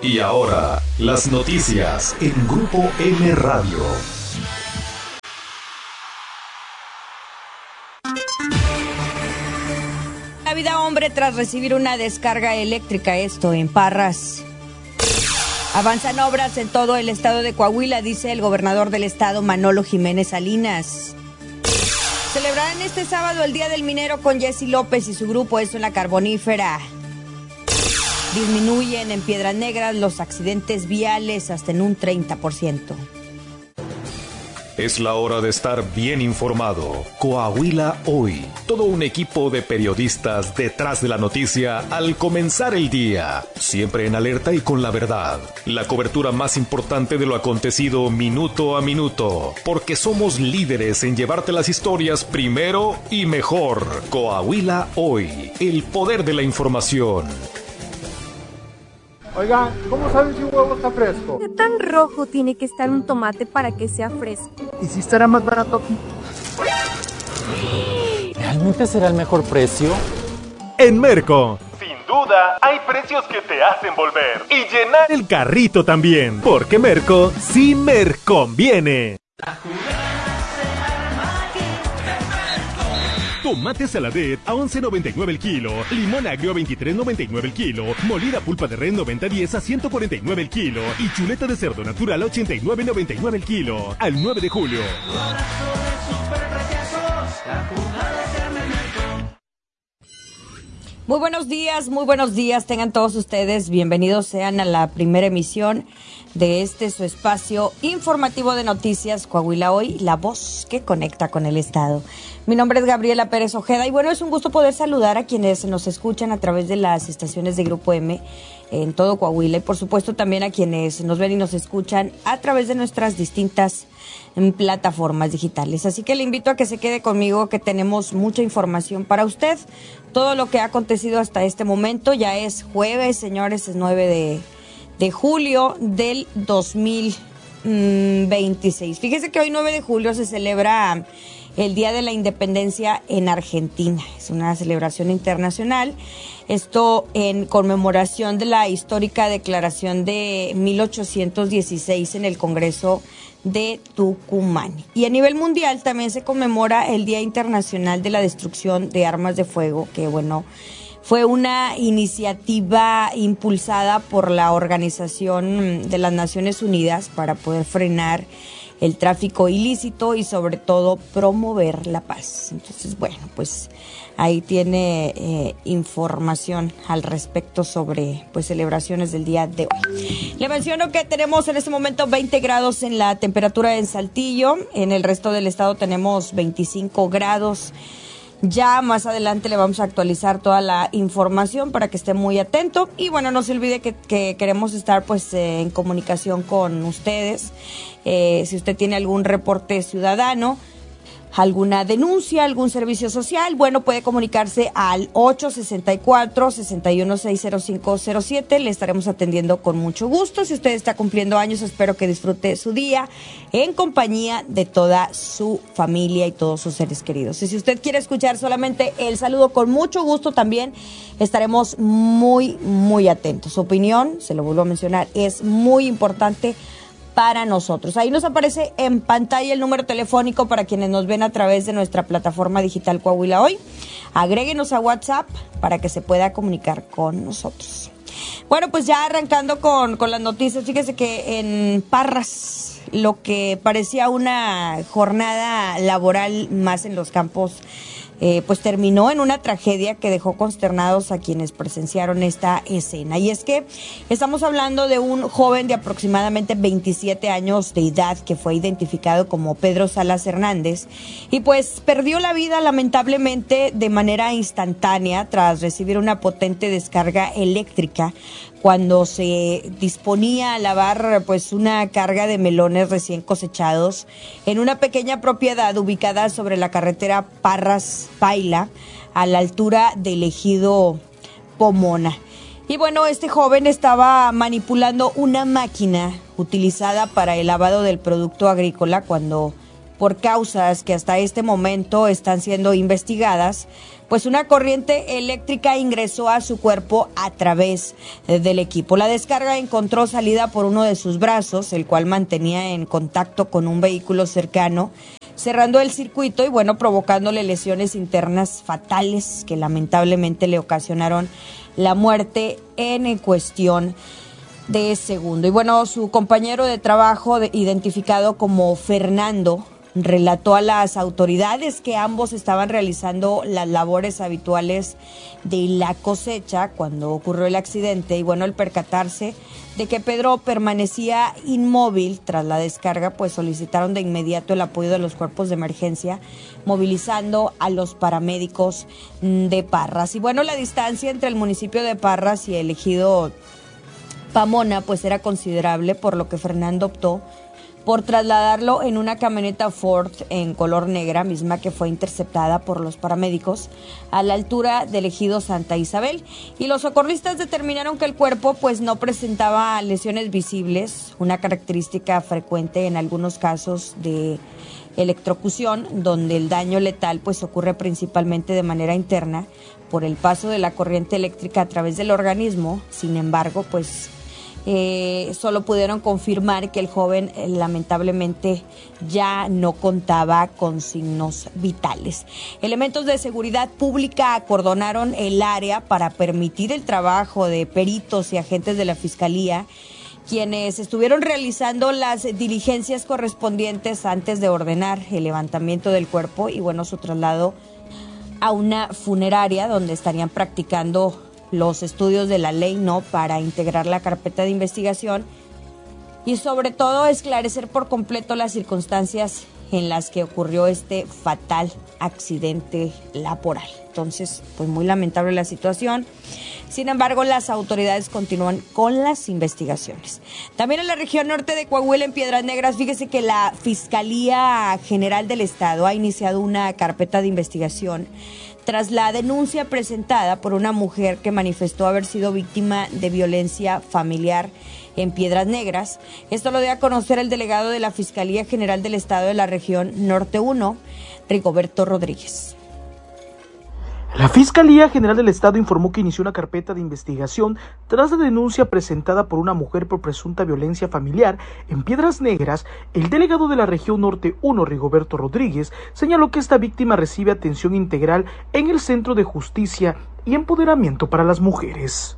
Y ahora, las noticias en Grupo M Radio. La vida hombre tras recibir una descarga eléctrica, esto en Parras. Avanzan obras en todo el estado de Coahuila, dice el gobernador del estado, Manolo Jiménez Salinas. Celebrarán este sábado el Día del Minero con Jessy López y su grupo, eso en la Carbonífera. Disminuyen en Piedras Negras los accidentes viales hasta en un 30%. Es la hora de estar bien informado. Coahuila Hoy. Todo un equipo de periodistas detrás de la noticia al comenzar el día. Siempre en alerta y con la verdad. La cobertura más importante de lo acontecido minuto a minuto. Porque somos líderes en llevarte las historias primero y mejor. Coahuila Hoy. El poder de la información. Oigan, ¿cómo saben si un huevo está fresco? ¿Qué tan rojo tiene que estar un tomate para que sea fresco? ¿Y si estará más barato aquí? ¿Realmente será el mejor precio? En Merco. Sin duda, hay precios que te hacen volver y llenar El carrito también, porque Merco sí Merconviene. Tomate saladet a $11.99 el kilo, limón agrio a $23.99 el kilo, molida pulpa de res 90-10 a $149 el kilo y chuleta de cerdo natural a $89.99 el kilo. Al 9 de julio. Muy buenos días, tengan todos ustedes, bienvenidos sean a la primera emisión de su espacio informativo de noticias Coahuila Hoy, la voz que conecta con el estado. Mi nombre es Gabriela Pérez Ojeda y bueno, es un gusto poder saludar a quienes nos escuchan a través de las estaciones de Grupo M en todo Coahuila y por supuesto también a quienes nos ven y nos escuchan a través de nuestras distintas plataformas digitales. Así que le invito a que se quede conmigo, que tenemos mucha información para usted. Todo lo que ha acontecido hasta este momento, ya es jueves, señores, es 9 de julio del 2026. Fíjese que hoy 9 de julio se celebra el Día de la Independencia en Argentina. Es una celebración internacional. Esto en conmemoración de la histórica declaración de 1816 en el Congreso de Tucumán. Y a nivel mundial también se conmemora el Día Internacional de la Destrucción de Armas de Fuego, que bueno, fue una iniciativa impulsada por la Organización de las Naciones Unidas para poder frenar el tráfico ilícito y sobre todo promover la paz. Entonces, bueno, pues ahí tiene información al respecto sobre pues celebraciones del día de hoy. Le menciono que tenemos en este momento 20 grados en la temperatura en Saltillo, en el resto del estado tenemos 25 grados. Ya más adelante le vamos a actualizar toda la información para que esté muy atento. Y bueno, no se olvide que queremos estar pues en comunicación con ustedes. Si usted tiene algún reporte ciudadano, alguna denuncia, algún servicio social, bueno, puede comunicarse al 864-6160507. Le estaremos atendiendo con mucho gusto. Si usted está cumpliendo años, espero que disfrute su día en compañía de toda su familia y todos sus seres queridos. Y si usted quiere escuchar solamente el saludo, con mucho gusto también estaremos muy, muy atentos. Su opinión, se lo vuelvo a mencionar, es muy importante para nosotros. Ahí nos aparece en pantalla el número telefónico para quienes nos ven a través de nuestra plataforma digital Coahuila Hoy. Agréguenos a WhatsApp para que se pueda comunicar con nosotros. Bueno, pues ya arrancando con las noticias, fíjese que en Parras, lo que parecía una jornada laboral más en los campos, pues terminó en una tragedia que dejó consternados a quienes presenciaron esta escena. Y es que estamos hablando de un joven de aproximadamente 27 años de edad que fue identificado como Pedro Salas Hernández y pues perdió la vida lamentablemente de manera instantánea tras recibir una potente descarga eléctrica cuando se disponía a lavar pues una carga de melones recién cosechados en una pequeña propiedad ubicada sobre la carretera Parras-Paila a la altura del ejido Pomona. Y bueno, este joven estaba manipulando una máquina utilizada para el lavado del producto agrícola cuando por causas que hasta este momento están siendo investigadas, pues una corriente eléctrica ingresó a su cuerpo a través del equipo. La descarga encontró salida por uno de sus brazos, el cual mantenía en contacto con un vehículo cercano, cerrando el circuito y provocándole lesiones internas fatales que lamentablemente le ocasionaron la muerte en cuestión de segundo. Y su compañero de trabajo, identificado como Fernando, relató a las autoridades que ambos estaban realizando las labores habituales de la cosecha cuando ocurrió el accidente. Y al percatarse de que Pedro permanecía inmóvil tras la descarga, pues solicitaron de inmediato el apoyo de los cuerpos de emergencia, movilizando a los paramédicos de Parras. Y la distancia entre el municipio de Parras y el ejido Pamona pues era considerable, por lo que Fernando optó por trasladarlo en una camioneta Ford en color negra, misma que fue interceptada por los paramédicos a la altura del ejido Santa Isabel. Y los socorristas determinaron que el cuerpo pues no presentaba lesiones visibles, una característica frecuente en algunos casos de electrocución, donde el daño letal pues ocurre principalmente de manera interna por el paso de la corriente eléctrica a través del organismo. Sin embargo, pues solo pudieron confirmar que el joven lamentablemente ya no contaba con signos vitales. Elementos de seguridad pública acordonaron el área para permitir el trabajo de peritos y agentes de la Fiscalía, quienes estuvieron realizando las diligencias correspondientes antes de ordenar el levantamiento del cuerpo y su traslado a una funeraria donde estarían practicando los estudios de la ley, para integrar la carpeta de investigación y sobre todo esclarecer por completo las circunstancias en las que ocurrió este fatal accidente laboral. Entonces, pues muy lamentable la situación. Sin embargo, las autoridades continúan con las investigaciones. También en la región norte de Coahuila, en Piedras Negras, fíjese que la Fiscalía General del Estado ha iniciado una carpeta de investigación tras la denuncia presentada por una mujer que manifestó haber sido víctima de violencia familiar en Piedras Negras. Esto lo dio a conocer el delegado de la Fiscalía General del Estado de la región Norte 1, Rigoberto Rodríguez. La Fiscalía General del Estado informó que inició una carpeta de investigación tras la denuncia presentada por una mujer por presunta violencia familiar en Piedras Negras. El delegado de la región Norte 1, Rigoberto Rodríguez, señaló que esta víctima recibe atención integral en el Centro de Justicia y Empoderamiento para las Mujeres.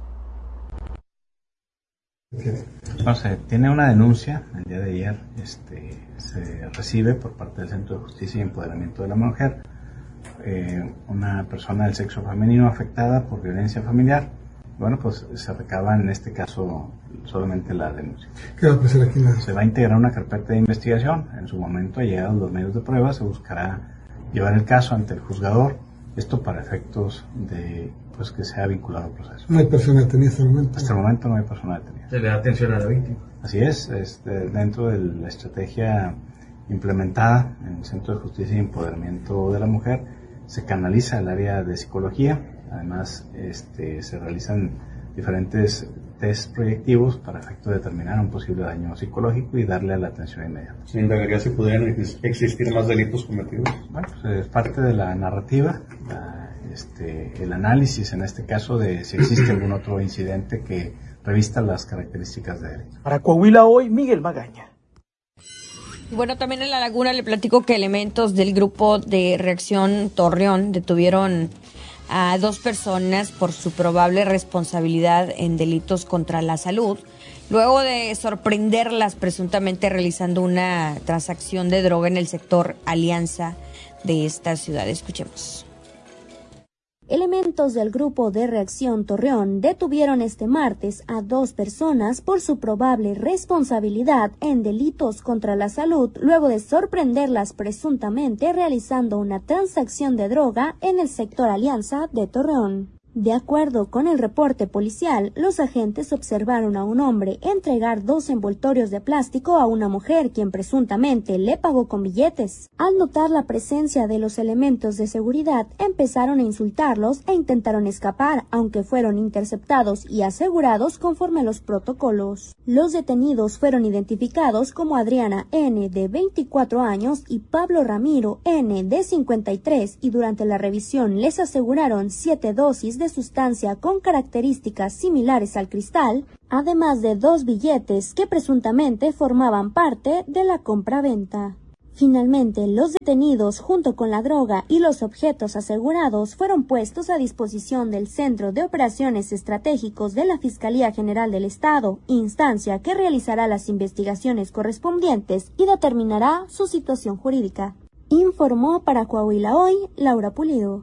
Se tiene una denuncia el día de ayer, se recibe por parte del Centro de Justicia y Empoderamiento de la Mujer, una persona del sexo femenino afectada por violencia familiar. Pues se recaba en este caso solamente la denuncia. ¿Qué va a pasar aquí? Se va a integrar una carpeta de investigación. En su momento, llegados los medios de prueba, se buscará llevar el caso ante el juzgador. Esto para efectos de que sea vinculado al proceso. ¿No hay persona detenida hasta el momento? Hasta el momento no hay persona detenida. ¿Se le da atención a la víctima? Así es, dentro de la estrategia implementada en el Centro de Justicia y Empoderamiento de la Mujer, se canaliza el área de psicología. Además, se realizan diferentes test proyectivos para efecto de determinar un posible daño psicológico y darle a la atención inmediata. ¿Se indagaría si pudieran existir más delitos cometidos? Es parte de la narrativa, el análisis en este caso de si existe algún otro incidente que revista las características de delito. Para Coahuila Hoy, Miguel Magaña. También en La Laguna le platico que elementos del grupo de reacción Torreón detuvieron a 2 personas por su probable responsabilidad en delitos contra la salud, luego de sorprenderlas presuntamente realizando una transacción de droga en el sector Alianza de esta ciudad. Escuchemos. Elementos del Grupo de Reacción Torreón detuvieron este martes a 2 personas por su probable responsabilidad en delitos contra la salud, luego de sorprenderlas presuntamente realizando una transacción de droga en el sector Alianza de Torreón. De acuerdo con el reporte policial, los agentes observaron a un hombre entregar 2 envoltorios de plástico a una mujer, quien presuntamente le pagó con billetes. Al notar la presencia de los elementos de seguridad, empezaron a insultarlos e intentaron escapar, aunque fueron interceptados y asegurados conforme a los protocolos. Los detenidos fueron identificados como Adriana N., de 24 años, y Pablo Ramiro N., de 53, y durante la revisión les aseguraron 7 dosis de sustancia con características similares al cristal, además de 2 billetes que presuntamente formaban parte de la compraventa. Finalmente, los detenidos, junto con la droga y los objetos asegurados, fueron puestos a disposición del Centro de Operaciones Estratégicos de la Fiscalía General del Estado, instancia que realizará las investigaciones correspondientes y determinará su situación jurídica. Informó para Coahuila Hoy, Laura Pulido.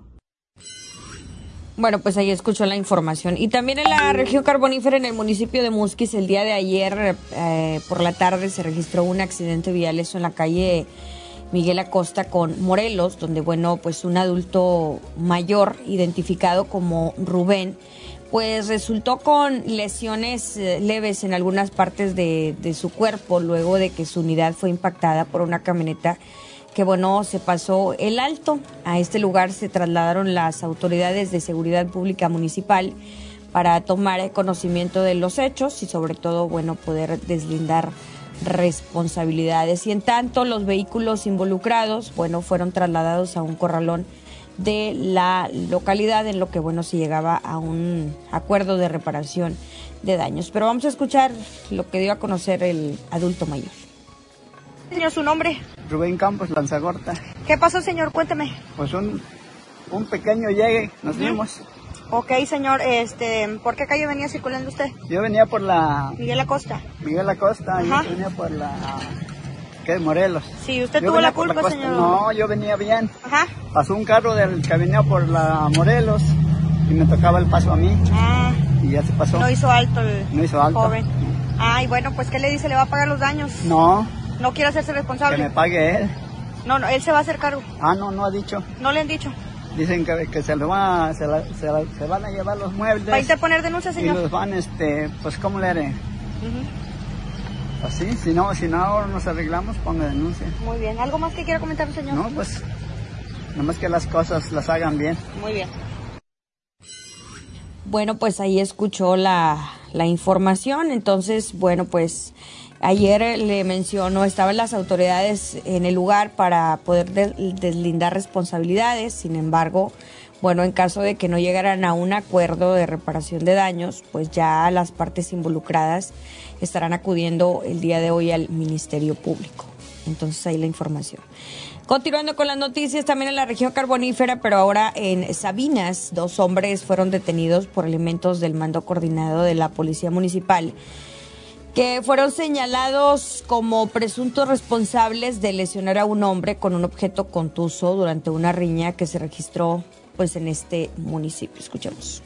Bueno, pues ahí escuchó la información. Y también en la región carbonífera, en el municipio de Musquis, el día de ayer por la tarde se registró un accidente vial, eso en la calle Miguel Acosta con Morelos, donde, bueno, pues un adulto mayor identificado como Rubén, pues resultó con lesiones leves en algunas partes de su cuerpo, luego de que su unidad fue impactada por una camioneta que, bueno, se pasó el alto. A este lugar se trasladaron las autoridades de seguridad pública municipal para tomar conocimiento de los hechos y sobre todo, bueno, poder deslindar responsabilidades. Y en tanto, los vehículos involucrados, bueno, fueron trasladados a un corralón de la localidad, en lo que, bueno, se llegaba a un acuerdo de reparación de daños. Pero vamos a escuchar lo que dio a conocer el adulto mayor. Señor, ¿su nombre? Rubén Campos Lanzagorta. ¿Qué pasó, señor? Cuénteme. Pues un pequeño llegue, nos vimos. Ok, señor, ¿por qué calle venía circulando usted? Yo venía por la... Miguel Acosta. Miguel Acosta, y yo venía por la... ¿Qué? Morelos. Sí, ¿usted tuvo la culpa, señor? No, yo venía bien. Ajá. Pasó un carro que venía por la Morelos y me tocaba el paso a mí. Ah. Y ya se pasó. No hizo alto el joven. No. Ay, bueno, pues ¿qué le dice? ¿Le va a pagar los daños? No. ¿No quiere hacerse responsable? Que me pague él. No, él se va a hacer cargo. Ah, no ha dicho. ¿No le han dicho? Dicen que se van a llevar los muebles. ¿Va a interponer denuncia, señor? Y los van, pues, ¿cómo le haré? Así, si no ahora nos arreglamos, ponga denuncia. Muy bien. ¿Algo más que quiera comentar, señor? No, pues, nomás que las cosas las hagan bien. Muy bien. Bueno, pues ahí escuchó la información. Entonces, bueno, pues ayer le mencionó, estaban las autoridades en el lugar para poder deslindar responsabilidades. Sin embargo, bueno, en caso de que no llegaran a un acuerdo de reparación de daños, pues ya las partes involucradas estarán acudiendo el día de hoy al Ministerio Público. Entonces ahí la información. Continuando con las noticias, también en la región carbonífera, pero ahora en Sabinas, 2 hombres fueron detenidos por elementos del mando coordinado de la Policía Municipal, que fueron señalados como presuntos responsables de lesionar a un hombre con un objeto contuso durante una riña que se registró, pues, en este municipio. Escuchemos.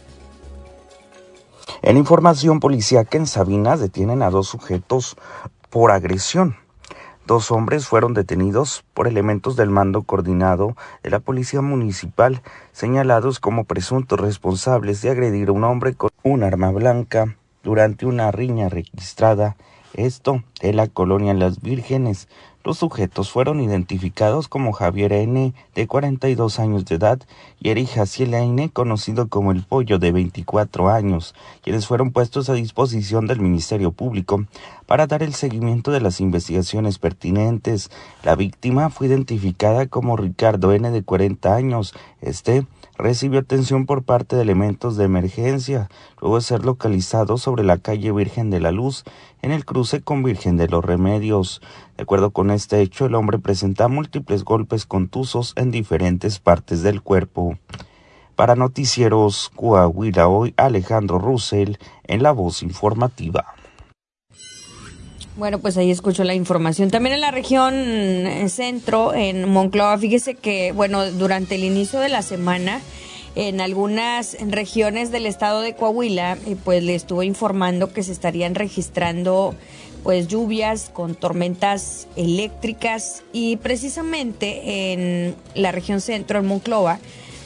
En información policíaca, en Sabinas detienen a 2 sujetos por agresión. 2 hombres fueron detenidos por elementos del mando coordinado de la Policía Municipal, señalados como presuntos responsables de agredir a un hombre con un arma blanca durante una riña registrada, esto en la colonia Las Vírgenes. Los sujetos fueron identificados como Javier N., de 42 años de edad, y Eri Jaciel N., conocido como El Pollo, de 24 años, quienes fueron puestos a disposición del Ministerio Público para dar el seguimiento de las investigaciones pertinentes. La víctima fue identificada como Ricardo N., de 40 años. Recibió atención por parte de elementos de emergencia, luego de ser localizado sobre la calle Virgen de la Luz, en el cruce con Virgen de los Remedios. De acuerdo con este hecho, el hombre presenta múltiples golpes contusos en diferentes partes del cuerpo. Para Noticieros Coahuila Hoy, Alejandro Russell, en La Voz Informativa. Bueno, pues ahí escuchó la información. También en la región centro, en Monclova, fíjese que, bueno, durante el inicio de la semana, en algunas regiones del estado de Coahuila, pues le estuvo informando que se estarían registrando, pues, lluvias con tormentas eléctricas, y precisamente en la región centro, en Monclova,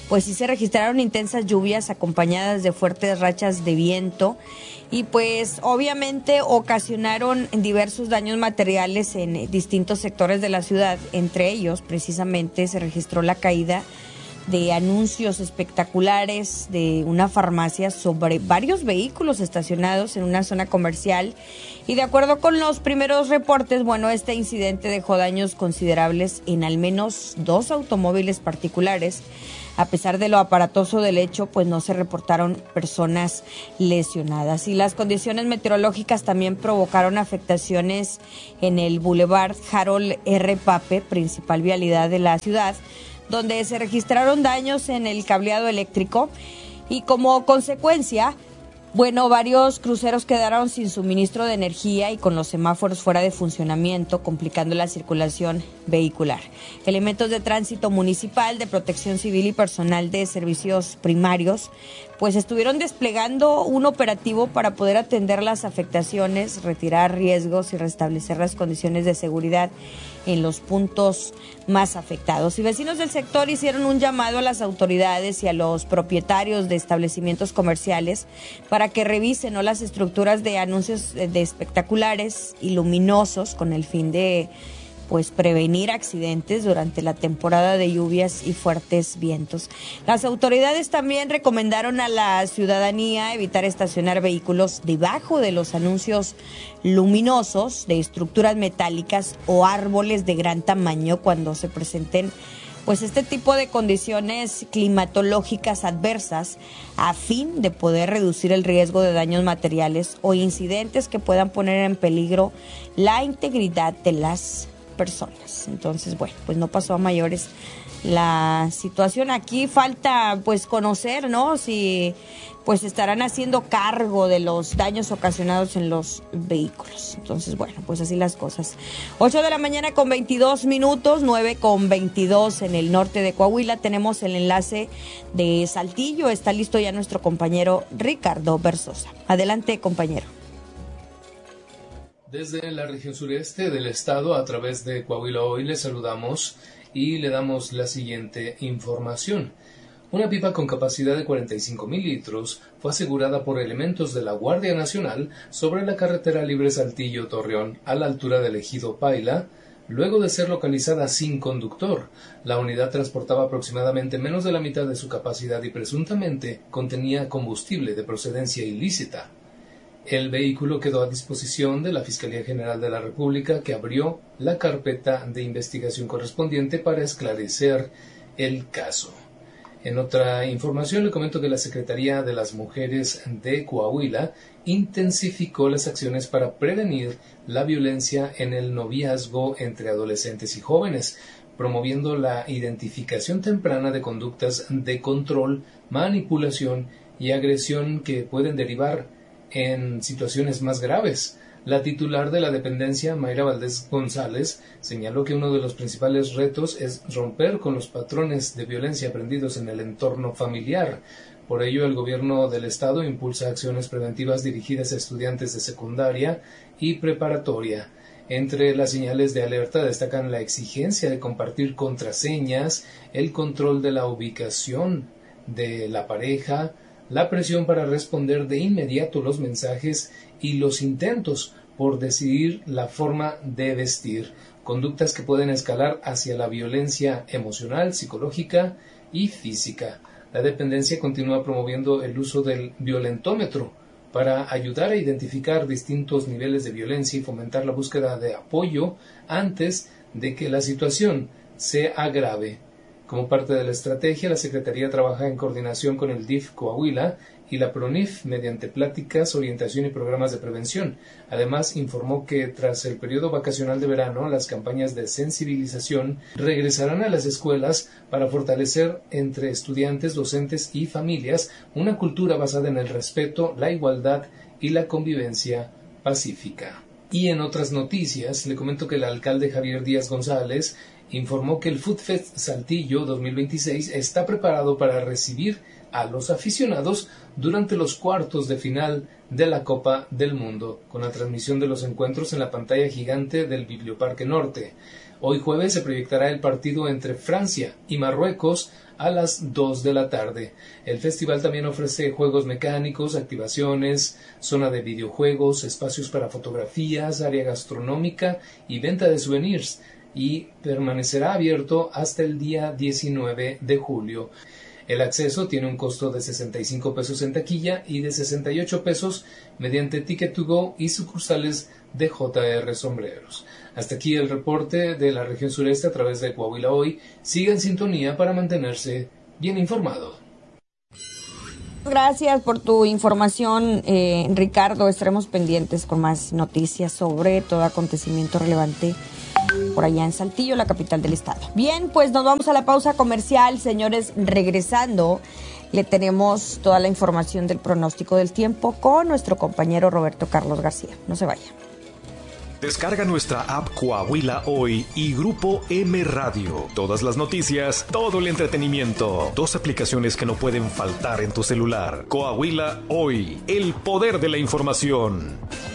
pues sí se registraron intensas lluvias acompañadas de fuertes rachas de viento y pues obviamente ocasionaron diversos daños materiales en distintos sectores de la ciudad. Entre ellos, precisamente, se registró la caída de anuncios espectaculares de una farmacia sobre varios vehículos estacionados en una zona comercial y de acuerdo con los primeros reportes, bueno, este incidente dejó daños considerables en al menos 2 automóviles particulares. A pesar de lo aparatoso del hecho, pues no se reportaron personas lesionadas. Y las condiciones meteorológicas también provocaron afectaciones en el Boulevard Harold R. Pape, principal vialidad de la ciudad, donde se registraron daños en el cableado eléctrico y como consecuencia, bueno, varios cruceros quedaron sin suministro de energía y con los semáforos fuera de funcionamiento, complicando la circulación vehicular. Elementos de tránsito municipal, de protección civil y personal de servicios primarios, pues estuvieron desplegando un operativo para poder atender las afectaciones, retirar riesgos y restablecer las condiciones de seguridad en los puntos más afectados. Y vecinos del sector hicieron un llamado a las autoridades y a los propietarios de establecimientos comerciales para que revisen, ¿no?, las estructuras de anuncios de espectaculares y luminosos con el fin de pues prevenir accidentes durante la temporada de lluvias y fuertes vientos. Las autoridades también recomendaron a la ciudadanía evitar estacionar vehículos debajo de los anuncios luminosos de estructuras metálicas o árboles de gran tamaño cuando se presenten pues este tipo de condiciones climatológicas adversas a fin de poder reducir el riesgo de daños materiales o incidentes que puedan poner en peligro la integridad de las personas. Entonces, bueno, pues no pasó a mayores la situación. Aquí falta pues conocer, ¿no?, si pues estarán haciendo cargo de los daños ocasionados en los vehículos. Entonces, bueno, pues así las cosas. 8 de la mañana con 22 minutos, 9 con 22 en el norte de Coahuila. Tenemos el enlace de Saltillo. Está listo ya nuestro compañero Ricardo Versosa. Adelante, compañero. Desde la región sureste del estado, a través de Coahuila Hoy, les saludamos y le damos la siguiente información. Una pipa con capacidad de 45,000 litros fue asegurada por elementos de la Guardia Nacional sobre la carretera libre Saltillo-Torreón, a la altura del ejido Paila, luego de ser localizada sin conductor. La unidad transportaba aproximadamente menos de la mitad de su capacidad y presuntamente contenía combustible de procedencia ilícita. El vehículo quedó a disposición de la Fiscalía General de la República, que abrió la carpeta de investigación correspondiente para esclarecer el caso. En otra información, le comento que la Secretaría de las Mujeres de Coahuila intensificó las acciones para prevenir la violencia en el noviazgo entre adolescentes y jóvenes, promoviendo la identificación temprana de conductas de control, manipulación y agresión que pueden derivar en situaciones más graves. La titular de la dependencia, Mayra Valdés González, señaló que uno de los principales retos es romper con los patrones de violencia aprendidos en el entorno familiar. Por ello, el gobierno del estado impulsa acciones preventivas dirigidas a estudiantes de secundaria y preparatoria. Entre las señales de alerta destacan la exigencia de compartir contraseñas, el control de la ubicación de la pareja, la presión para responder de inmediato los mensajes y los intentos por decidir la forma de vestir, conductas que pueden escalar hacia la violencia emocional, psicológica y física. La dependencia continúa promoviendo el uso del violentómetro para ayudar a identificar distintos niveles de violencia y fomentar la búsqueda de apoyo antes de que la situación se agrave. Como parte de la estrategia, la Secretaría trabaja en coordinación con el DIF Coahuila y la PRONIF mediante pláticas, orientación y programas de prevención. Además, informó que tras el periodo vacacional de verano, las campañas de sensibilización regresarán a las escuelas para fortalecer entre estudiantes, docentes y familias una cultura basada en el respeto, la igualdad y la convivencia pacífica. Y en otras noticias, le comento que el alcalde Javier Díaz González informó que el Food Fest Saltillo 2026 está preparado para recibir a los aficionados durante los cuartos de final de la Copa del Mundo, con la transmisión de los encuentros en la pantalla gigante del Biblioparque Norte. Hoy jueves se proyectará el partido entre Francia y Marruecos a las 2 de la tarde. El festival también ofrece juegos mecánicos, activaciones, zona de videojuegos, espacios para fotografías, área gastronómica y venta de souvenirs, y permanecerá abierto hasta el día 19 de julio. El acceso tiene un costo de 65 pesos en taquilla y de 68 pesos mediante Ticket to Go y sucursales de JR Sombreros. Hasta aquí el reporte de la región sureste a través de Coahuila Hoy. Siga en sintonía para mantenerse bien informado. Gracias por tu información, Ricardo. Estaremos pendientes con más noticias sobre todo acontecimiento relevante por allá en Saltillo, la capital del estado. Bien, pues nos vamos a la pausa comercial, señores. Regresando, le tenemos toda la información del pronóstico del tiempo con nuestro compañero Roberto Carlos García. No se vaya. Descarga nuestra app Coahuila Hoy y Grupo M Radio. Todas las noticias, todo el entretenimiento. 2 aplicaciones que no pueden faltar en tu celular. Coahuila Hoy, el poder de la información.